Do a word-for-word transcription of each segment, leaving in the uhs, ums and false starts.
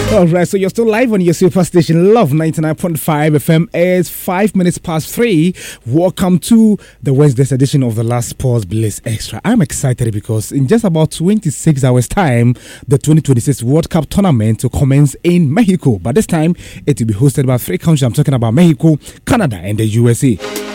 All right, so you're still live on your super station, Love ninety-nine point five F M. It's five minutes past three. Welcome to the Wednesday's edition of the Last Pause Bliss Extra. I'm excited because in just about twenty-six hours' time, the twenty twenty-six World Cup tournament will commence in Mexico. But this time, it will be hosted by three countries. I'm talking about Mexico, Canada, and the U S A.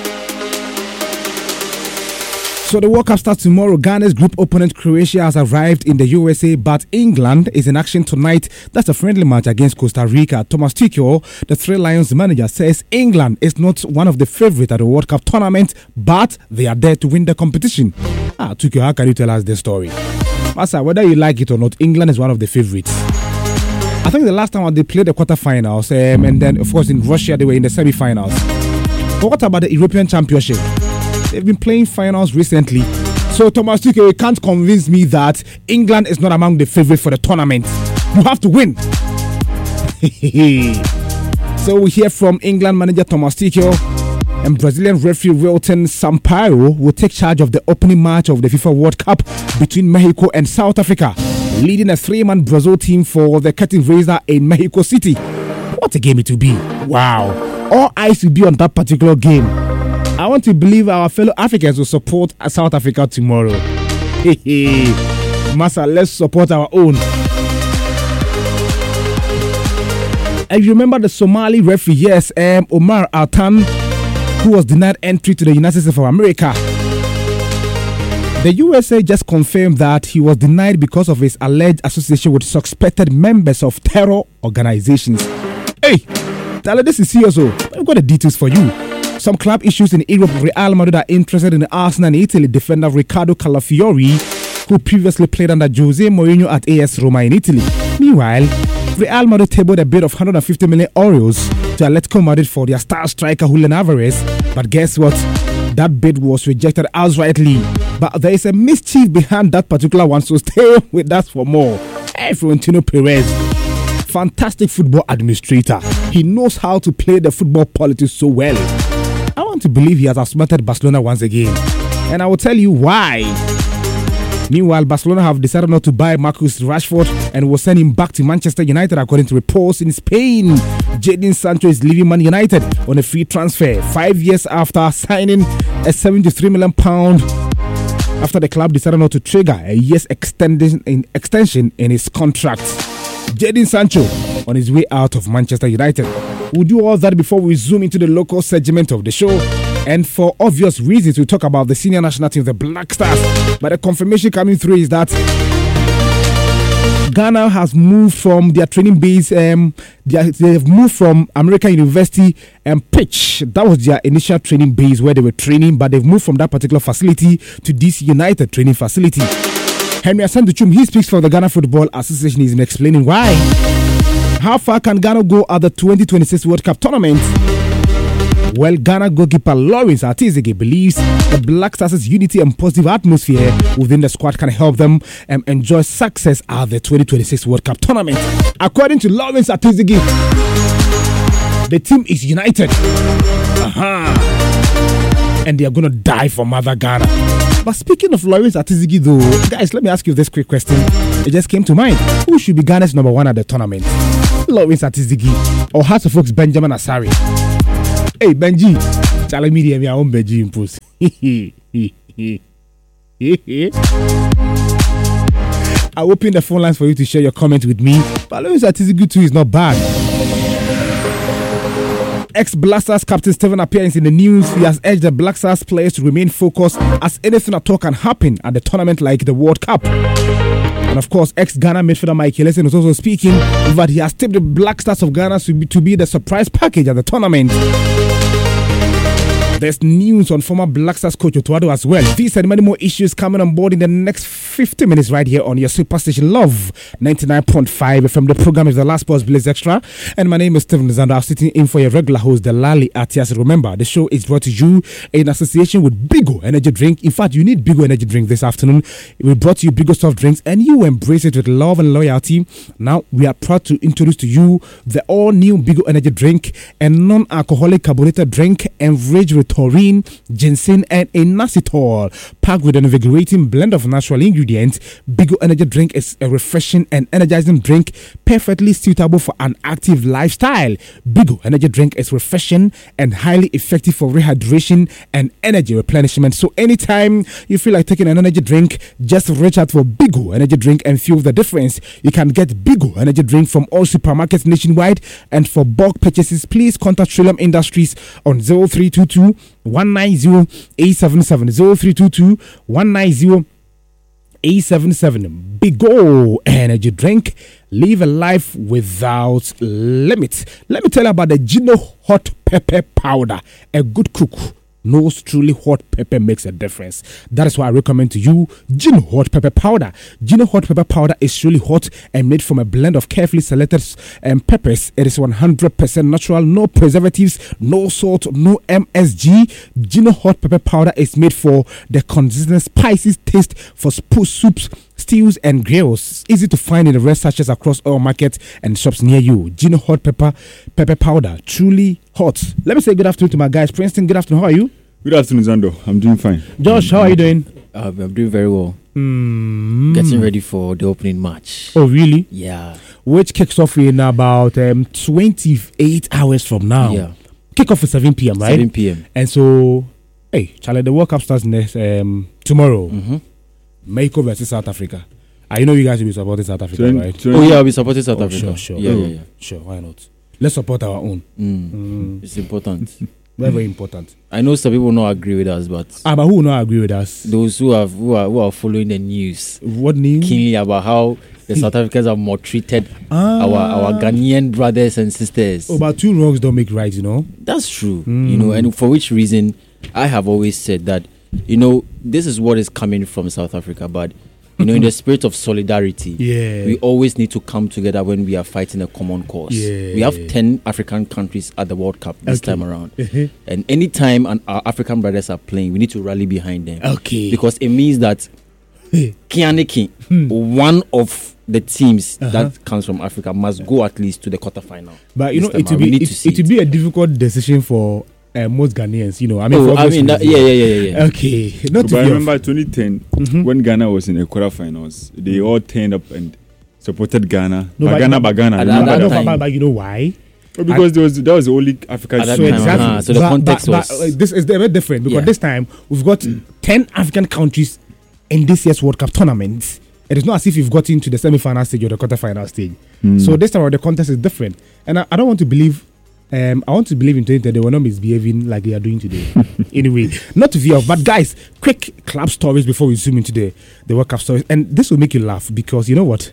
So the World Cup starts tomorrow. Ghana's group opponent Croatia has arrived in the U S A, but England is in action tonight. That's a friendly match against Costa Rica. Thomas Tuchel, the Three Lions manager, says England is not one of the favourites at the World Cup tournament, but they are there to win the competition. Ah, Tuchel, how can you tell us this story? Masa, whether you like it or not, England is one of the favourites. I think the last time they played the quarterfinals, um, and then of course in Russia they were in the semi-finals. But what about the European Championship? They've been playing finals recently. So Thomas Tuchel can't convince me that England is not among the favourites for the tournament. You have to win. So we hear from England manager Thomas Tuchel, and Brazilian referee Wilton Sampaio will take charge of the opening match of the FIFA World Cup between Mexico and South Africa, leading a three-man Brazil team for the curtain raiser in Mexico City. What a game it will be. Wow. All eyes will be on that particular game. I want to believe our fellow Africans will support South Africa tomorrow. Massa, let's support our own. And you remember the Somali referee, yes, um, Omar Altan, who was denied entry to the United States of America. The U S A just confirmed that he was denied because of his alleged association with suspected members of terror organizations. Hey, tell this is serious. I've got the details for you. Some club issues in Europe. Real Madrid are interested in Arsenal and Italy defender Riccardo Calafiori, who previously played under Jose Mourinho at A S Roma in Italy. Meanwhile, Real Madrid tabled a bid of one hundred fifty million euros to Atletico Madrid for their star striker Julian Alvarez. But guess what? That bid was rejected outrightly. But there is a mischief behind that particular one, so stay with us for more. Hey, Florentino Perez, fantastic football administrator. He knows how to play the football politics so well. I want to believe he has outsmarted Barcelona once again. And I will tell you why. Meanwhile, Barcelona have decided not to buy Marcus Rashford and will send him back to Manchester United according to reports in Spain. Jadon Sancho is leaving Man United on a free transfer five years after signing a seventy-three million pounds after the club decided not to trigger a year's extension in, extension in his contract. Jadon Sancho on his way out of Manchester United. We'll do all that before we zoom into the local segment of the show. And for obvious reasons, we'll talk about the senior national team, the Black Stars. But the confirmation coming through is that Ghana has moved from their training base. Um, they have moved from American University and Pitch. That was their initial training base where they were training, but they've moved from that particular facility to D C United training facility. Henry Asanduchum, he speaks for the Ghana Football Association, is explaining why. How far can Ghana go at the twenty twenty-six World Cup tournament? Well, Ghana goalkeeper Lawrence Artizigi believes the Black Stars' unity and positive atmosphere within the squad can help them um, enjoy success at the twenty twenty-six World Cup tournament. According to Lawrence Artizigi, the team is united. Uh-huh. And they are going to die for Mother Ghana. But speaking of Lawrence Artizigi though, guys, let me ask you this quick question. It just came to mind. Who should be Ghana's number one at the tournament? Lawrence Artizigi or Hearts of Oaks Benjamin Asari? Hey, Benji, tell me the own Benji impulse. I open the phone lines for you to share your comment with me. But Lawrence Artizigi too is not bad. Ex-Black Stars captain Stephen Appiah is in the news. He has urged the Black Stars players to remain focused as anything at all can happen at the tournament like the World Cup. And of course, ex-Ghana midfielder Mike Ellison is also speaking, but he has tipped the Black Stars of Ghana to be, to be the surprise package at the tournament. There's news on former Black Stars coach Otuado as well. These and many more issues coming on board in the next fifty minutes right here on your Superstation Love ninety-nine point five F M. The program is the Last Pause Blaze Extra, and my name is Stephen Zander. I'm sitting in for your regular host, Delali Atias. Remember, the show is brought to you in association with Bigo Energy Drink. In fact, you need Bigo Energy Drink this afternoon. We brought to you Bigo Soft Drinks, and you embrace it with love and loyalty. Now, we are proud to introduce to you the all-new Bigo Energy Drink, a non-alcoholic carbonated drink enriched with taurine, ginseng, and inositol. Packed with an invigorating blend of natural ingredients, Bigo Energy Drink is a refreshing and energizing drink perfectly suitable for an active lifestyle. Bigo Energy Drink is refreshing and highly effective for rehydration and energy replenishment. So anytime you feel like taking an energy drink, just reach out for Bigo Energy Drink and feel the difference. You can get Bigo Energy Drink from all supermarkets nationwide, and for bulk purchases, please contact Trillium Industries on zero three two two, one nine zero, eight seven seven, zero three two two, one nine zero, eight seven seven. Bigo Energy Drink. Live a life without limits. Let me tell you about the Gino Hot Pepper Powder. A good cook knows truly hot pepper makes a difference. That is why I recommend to you Gino Hot Pepper Powder. Gino Hot Pepper Powder is truly hot and made from a blend of carefully selected um, peppers. It is one hundred percent natural, no preservatives, no salt, no M S G. Gino Hot Pepper Powder is made for the consistent spicy taste for sp- soups, stews, and grills. Easy to find in the red sachets across all markets and shops near you. Gino Hot Pepper Pepper Powder, truly hot. Let me say good afternoon to my guys. Princeton, good afternoon. How are you? Good afternoon, Zando. I'm doing fine. Josh, how are you doing? Uh, I'm doing very well. Mm. Getting ready for the opening match. Oh, really? Yeah. Which kicks off in about um, twenty-eight hours from now. Yeah. Kickoff is seven p.m., right? seven p.m. And so, hey, Charlie, the World Cup starts next um, tomorrow. Mm-hmm. Mexico versus South Africa. I know you guys will be supporting South Africa, twenty, right? twenty Oh, yeah, I'll be supporting South Oh, Africa. sure, sure. Yeah, Oh, yeah, yeah. Sure, why not? Let's support our own. Mm. Mm. It's important. Very, very important. I know some people will not agree with us, but Ah, but who will not agree with us? those who have who are who are following the news What news? keenly about how the South Africans have maltreated Ah. our our Ghanaian brothers and sisters. Oh, but two wrongs don't make right, you know? That's true. Mm. You know, and for which reason I have always said that, you know, this is what is coming from South Africa, but you know, in the spirit of solidarity, Yeah. we always need to come together when we are fighting a common cause. Yeah. We have ten African countries at the World Cup this Okay. time around. Uh-huh. And anytime an, our African brothers are playing, we need to rally behind them. Okay. Because it means that Kianiki, Hmm. one of the teams Uh-huh. that comes from Africa, must go at least to the quarterfinal. But, you this know, it time will around. We be, need it, to see it will be a difficult decision for uh, most Ghanaians, you know. I mean, Oh, for I obvious mean, that, reasons. yeah, yeah, yeah, yeah. Okay. Not But to I be remember twenty ten, Mhm. when Ghana was in the quarterfinals, they all turned up and supported Ghana. No, but but- Ghana, but Ghana. At- off. at remember But, that no, that? time- but, but you know why? Well, because there was, that was the only African At that So time, exactly. uh-huh. So the But- context but, was- but, uh, this is a bit different because Yeah. this time we've got ten African countries in this year's World Cup tournament. It is not as if you've got into the semi-final stage or the quarter-final stage. Mm. So this time the contest is different, and I, I don't want to believe. Um, I want to believe in twenty ten they were not misbehaving like they are doing today. Anyway, not to veer off, but guys, quick club stories before we zoom into the the World Cup stories, and this will make you laugh because you know what?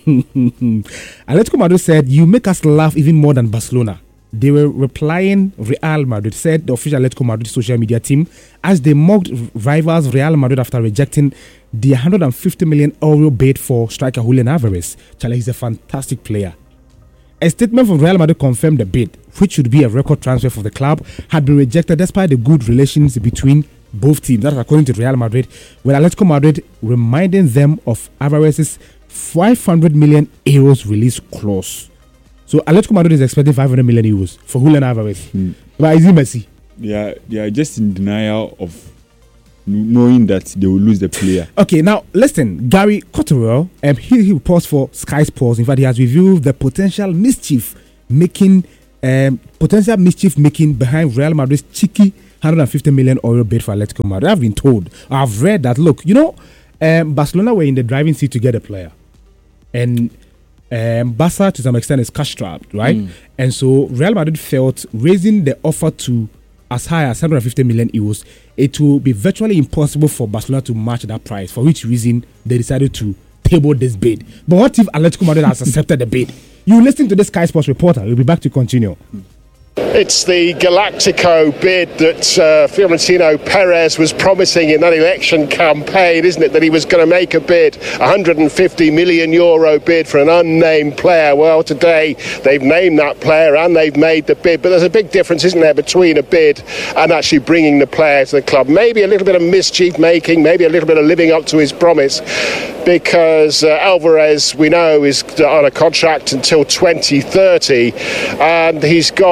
Atletico Madrid said, "You make us laugh even more than Barcelona." They were replying. Real Madrid said the official Atletico Madrid social media team as they mocked rivals Real Madrid after rejecting the one hundred fifty million euro bid for striker Julian Alvarez. Charlie, he's a fantastic player. A statement from Real Madrid confirmed the bid, which should be a record transfer for the club, had been rejected despite the good relations between both teams. That's according to Real Madrid, with Atletico Madrid reminding them of Alvarez's five hundred million euros release clause. So Atletico Madrid is expecting five hundred million euros for Julian Alvarez. Mm. But is he Messi? They are, they are just in denial of knowing that they will lose the player. Okay, now listen, Gary Cotterill, um, he, he paused for Sky Sports. In fact, he has revealed the potential mischief making, um, potential mischief making behind Real Madrid's cheeky one hundred fifty million euro bid for Atletico Madrid. I've been told, I've read that. Look, you know, um, Barcelona were in the driving seat to get a player, and um, Barca to some extent is cash strapped, right? Mm. And so Real Madrid felt raising the offer to as high as one hundred fifty million euros, it will be virtually impossible for Barcelona to match that price, for which reason they decided to table this bid. But what if Atletico Madrid has accepted the bid? You listen to this Sky Sports reporter. We'll be back to continue. It's the Galactico bid that uh, Fiorentino Perez was promising in that election campaign, isn't it? That he was going to make a bid, one hundred fifty million euro bid for an unnamed player. Well, today they've named that player and they've made the bid. But there's a big difference, isn't there, between a bid and actually bringing the player to the club. Maybe a little bit of mischief making, maybe a little bit of living up to his promise, because uh, Alvarez, we know, is on a contract until twenty thirty, and he's got a clause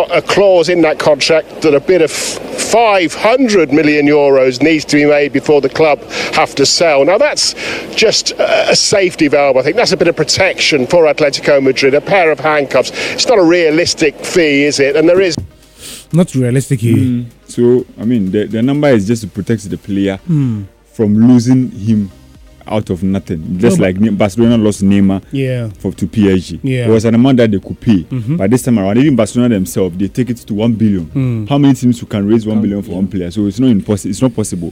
clause in that contract that a bid of five hundred million euros needs to be made before the club have to sell. Now that's just a safety valve. I think that's a bit of protection for Atletico Madrid, a pair of handcuffs. It's not a realistic fee, is it? And there is not realistic. Mm. So I mean, the, the number is just to protect the player mm. from losing him out of nothing. Just no, like Barcelona lost Neymar yeah. for to P S G. Yeah. It was an amount that they could pay. Mm-hmm. But this time around, even Barcelona themselves, they take it to one billion. Mm. How many teams who can raise one billion for yeah. one player? So it's not impossible. It's not possible.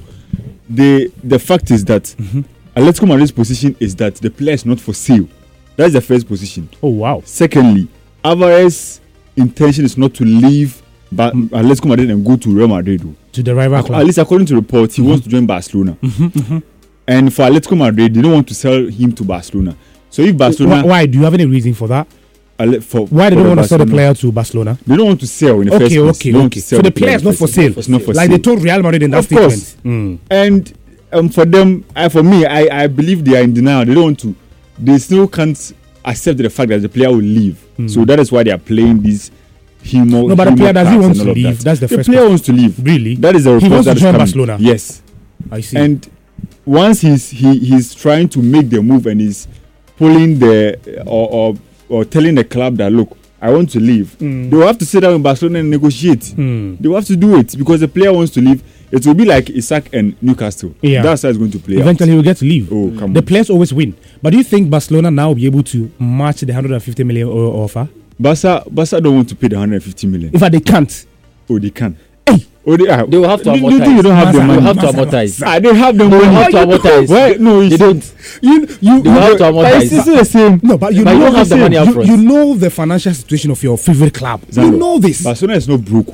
The the fact is that mm-hmm. Atletico Madrid's position is that the player is not for sale. That's the first position. Oh wow. Secondly, Alvarez's intention is not to leave Ba- mm. Atletico Madrid and go to Real Madrid. To the rival At, club. at least according to reports, he mm-hmm. wants to join Barcelona. Mm-hmm, mm-hmm. And for Atletico Madrid, they don't want to sell him to Barcelona. So if Barcelona, why, why? Do you have any reason for that? For, why they for don't want Barcelona, to sell the player to Barcelona? They don't want to sell in the okay, first place. Okay, okay, okay. So the player is not for sale. It's not for like sale. they told Real Madrid in that of statement. Course. Mm. And um, for them, I, for me, I, I believe they are in denial. They don't want to. They still can't accept the fact that the player will leave. Mm. So that is why they are playing this. Hemo, no, but the player does he want to leave? That. That's the, the first player part. wants to leave. Really? That is the he wants that to join coming. Barcelona. Yes, I see. And once he's he he's trying to make the move and he's pulling the or or, or telling the club that look, I want to leave. Mm. They will have to sit down in Barcelona and negotiate. Mm. They will have to do it because the player wants to leave. It will be like Isaac and Newcastle. Yeah. That's how it's going to play. Eventually, out. he will get to leave. Oh, come the on. players always win. But do you think Barcelona now will be able to match the one hundred fifty million euro offer? Barca, Barca don't want to pay the one hundred fifty million. In fact, they can't. Oh, they can. Hey. Oh, they, uh, they will have to do, amortize. Do you think you don't have Masa, the money? They will have to amortize. Ah, they have the They money. will have to amortize. Why? No, they don't. You, you, they will have to amortize. It's still the same. No, but you but know you don't have the money up you, front. you know the financial situation of your favorite club. Zando, you know this. Barcelona is not broke.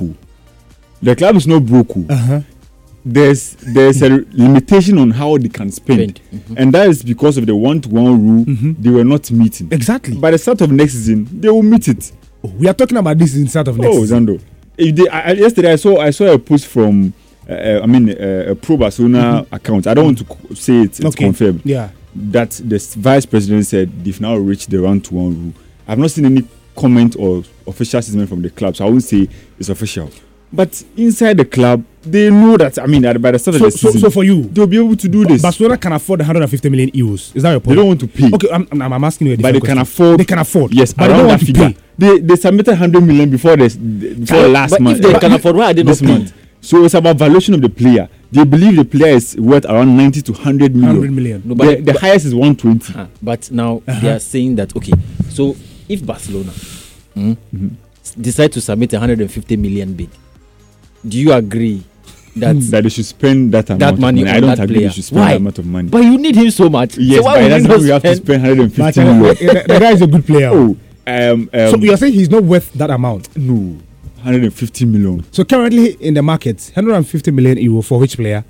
The club is not broke. Uh-huh. There's there's a limitation on how they can spend, mm-hmm. and that is because of the one-to-one rule. Mm-hmm. They were not meeting. Exactly. By the start of next season, they will meet it. Oh, we are talking about this in the start of next oh, season. Zando. If they, I, yesterday I saw I saw a post from uh, I mean uh, a pro Barcelona mm-hmm. account. I don't want to co- say it, it's okay. confirmed. Yeah. That the vice president said they've now reached the one-to-one rule. I've not seen any comment or official statement from the club, so I won't say it's official. But inside the club, they know that, I mean, by the start so, of the season, so, so for you, they'll be able to do this. Barcelona can afford one hundred fifty million euros. Is that your point? They don't want to pay. Okay, I'm, I'm, I'm asking you a But different they question. can afford. They can afford. Yes, but they don't want to figure. pay. They, they submitted one hundred million before, this, before but last but month. If they uh, can afford, why are they not this paying? month? So it's about valuation of the player. They believe the player is worth around ninety to one hundred million. one hundred million. No, the but, the but, highest is one twenty. Uh, but now uh-huh. they are saying that, okay, so if Barcelona mm, mm-hmm. decide to submit a one hundred fifty million bid, do you agree that that they should spend that amount that money of money? on I don't that agree player? they should spend Why? that amount of money. But you need him so much. Yes, so why but would that's you why not we have to spend? spend one hundred fifty But, uh, million. the, the guy is a good player. Oh, um, um, so you're saying he's not worth that amount? No, one hundred fifty million. So currently in the market, one hundred fifty million euro for which player?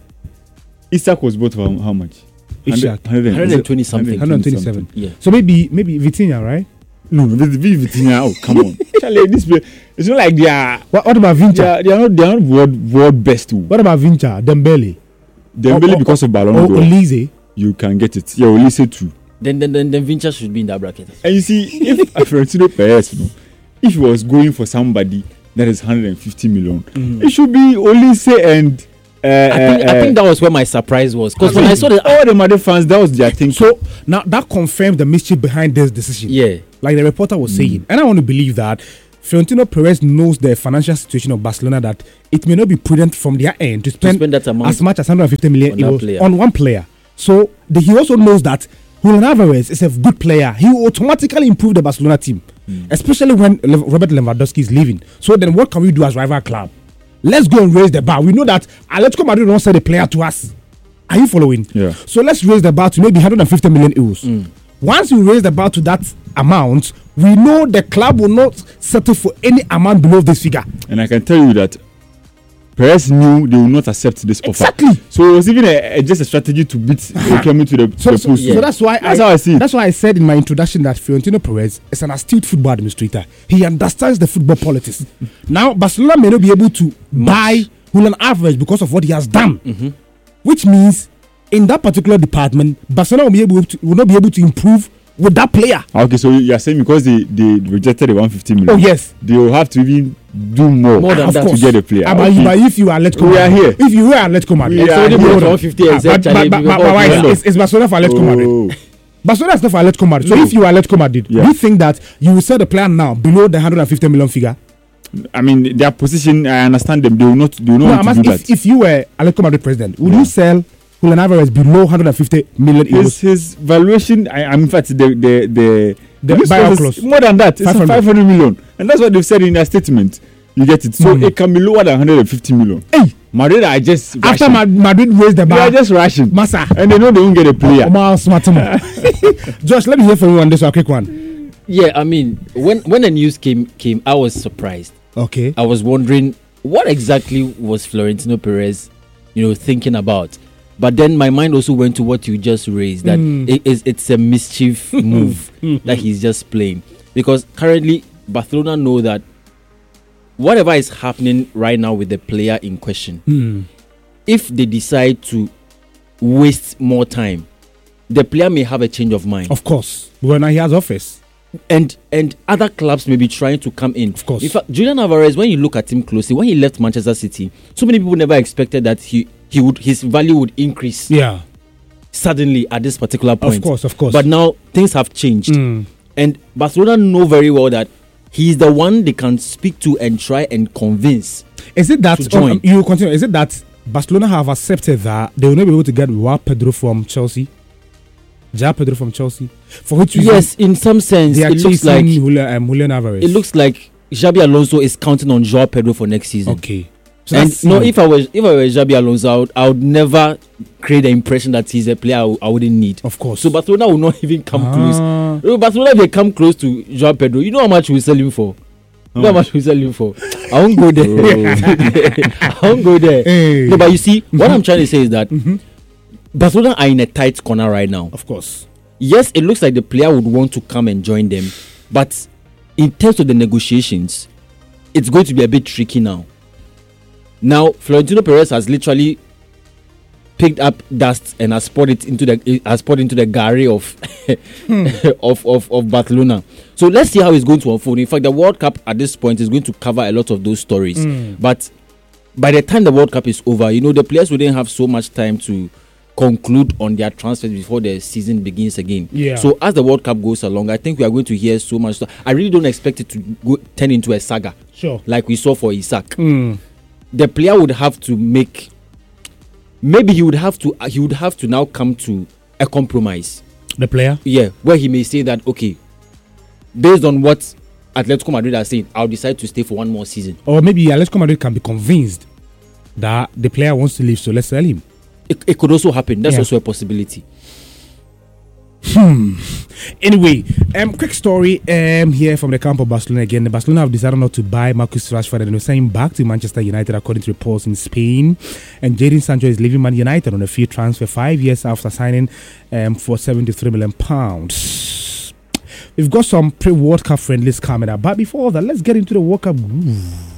Isak was bought for how, how much? Isak. one one hundred twenty something. one hundred twenty-seven. Yeah. So maybe maybe Vitinha, right? No, Vitinha. Oh, come on, Charlie. This play, it's not like they are. What, what about They Vincha? are, they are not. They are not world world best too. What about Vincha? Dembele? Dembele Or- because of Ballon Or d'Or, Olise? you can get it. Yeah, Olise too. Then then then, then Vincha should be in that bracket. And you see, if Florentino Perez, you know, if he was going for somebody that is one hundred fifty million, Mm. it should be Olise and. Uh, I think uh, I think that was where my surprise was, because when I saw the all the Madrid fans, that was their thing. So now that confirms the mischief behind this decision. yeah. Like the reporter was saying. And I want to believe that Florentino Perez knows the financial situation of Barcelona, that it may not be prudent from their end to spend, spend that amount as much as one hundred fifty million on that euros player. on one player. So the, he also knows that Julian Alvarez is a good player. He will automatically improve the Barcelona team, mm. especially when Le- Robert Lewandowski is leaving. So then what can we do as rival club? Let's go and raise the bar. We know that Atletico Madrid don't sell the player to us. Are you following? Yeah. So let's raise the bar to maybe one hundred fifty million euros. Mm. Once we raise the bar to that amount, we know the club will not settle for any amount below this figure. And I can tell you that Perez knew they will not accept this Exactly. offer. So it was even a, a, just a strategy to beat Okemi to the, So, the so, post. so that's why That's I, how I see it. That's why I said in my introduction that Florentino Perez is an astute football administrator. He understands the football politics. Now Barcelona may not be able to buy Julian Alvarez because of what he has done, Mm-hmm. which means in that particular department, Barcelona will, be able to, will not be able to improve with that player. Okay, so you are saying because they, they rejected the one hundred fifty million. Oh yes, they will have to even do more, more than of that course. to get a player. Uh, but, Okay. but if you are Atletico, We are Madrid, here. If you were Atletico Madrid, We It's are already here. bought one hundred fifty Ah, and said, but, but, "Charlie, but, before but, but we it's, it's, it's Barcelona for Atletico Madrid. Oh. Barcelona is not for Atletico Madrid. So No. if you are Atletico Madrid, Yeah. do you think that you will sell the player now below the one hundred fifty million figure? I mean, their position, I understand them. They will not, they will not No, want I'm to do asking, if, that. if you were Atletico Madrid president, would Yeah. you sell Julian Alvarez below one hundred fifty million his, euros? his valuation, I, I'm in fact, the the the, The risk buyout was clause. more than that. It's five hundred. five hundred million, and that's what they've said in their statement. You get it. So Mm. it can be lower than one hundred fifty million. Hey, Madrid are just after rushing. Mad- Madrid raised the They are bar, just rushing, Massa. and they know they won't get a player. Omar Smartamo. Josh, let me hear from you on this one, quick one. Yeah, I mean, when when the news came came, I was surprised. Okay. I was wondering what exactly was Florentino Perez, you know, thinking about. But then my mind also went to what you just raised, that Mm. it is it's a mischief move that he's just playing, because currently Barcelona know that whatever is happening right now with the player in question, Hmm. if they decide to waste more time, the player may have a change of mind. Of course. Well, now he has office. and and other clubs may be trying to come in. Of course. In fact, Julian Alvarez, when you look at him closely, when he left Manchester City, so many people never expected that he he would his value would increase Yeah. suddenly at this particular point. Of course, of course. But now things have changed, Mm. and Barcelona know very well that he is the one they can speak to and try and convince. Is it that to join. um, you continue? Is it that Barcelona have accepted that they will not be able to get Joao Pedro from Chelsea? Joao Pedro from Chelsea, for which reason Yes, in some sense, they are it looks like chasing Julian, um, Julian Alvarez. it looks like Xabi Alonso is counting on Joao Pedro for next season. okay. So And that's- no, mm. if I was if I were Xabi Alonso, I would, I would never create the impression that he's a player I, w- I wouldn't need. of course. So Barcelona will not even come close. Ah. No, Barcelona, if they come close to Joao Pedro, you know how much we sell him for. You know how much we sell him for. I won't go there. I won't go there. Hey. No, but you see, what I'm trying to say is that Barcelona are in a tight corner right now. Of course. Yes, it looks like the player would want to come and join them, but in terms of the negotiations, it's going to be a bit tricky now. Now, Florentino Perez has literally picked up dust and has poured it into the has poured into the gari of, of of of Barcelona. So let's see how it's going to unfold. In fact, the World Cup at this point is going to cover a lot of those stories. Mm. But by the time the World Cup is over, you know, the players wouldn't have so much time to conclude on their transfers before the season begins again. Yeah. So as the World Cup goes along, I think we are going to hear so much stuff. I really don't expect it to go, turn into a saga Sure. like we saw for Isaac. Mm. The player would have to make, maybe he would have to uh, he would have to now come to a compromise. The player. Yeah, where he may say that, okay, based on what Atletico Madrid are saying, I'll decide to stay for one more season. Or maybe Atletico Madrid can be convinced that the player wants to leave, so let's sell him. It, it could also happen. That's Yeah. also a possibility. Anyway, um, quick story um, here from the camp of Barcelona again. The Barcelona have decided not to buy Marcus Rashford and they're sending him back to Manchester United according to reports in Spain. And Jadon Sancho is leaving Man United on a free transfer five years after signing um, for seventy-three million pounds. We've got some pre-World Cup friendlies coming up. But before that, let's get into the World Cup groove.